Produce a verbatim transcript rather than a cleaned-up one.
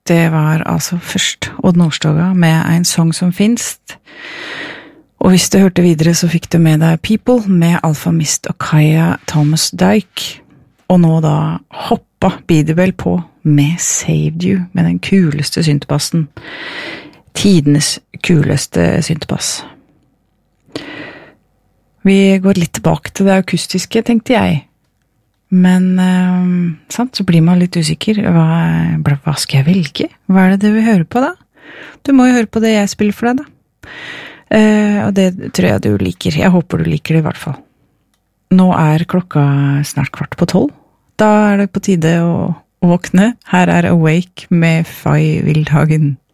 det var altså først Odd Nordstoga med en sang som finst. Og hvis du hørte videre, så fikk du med deg People med Alfa Mist og Kaya Thomas Dyke. Og nå da hoppa Bidebel på med Saved You, med den kuleste syntebassen. Tidenes kuleste syntebass. Vi går litt tilbake til det akustiske, tenkte jeg. Men øh, sant, så blir man litt usikker. Hva, hva skal jeg velge? Hva er det du vil høre på da? Du må jo høre på det jeg spiller for deg da. Uh, og det tror jeg du liker. Jeg håper du liker det i hvert fall. Nå er klokka snart kvart på tolv. Da er det på tide å, å våkne. Her er Awake med Fay Wildhagen.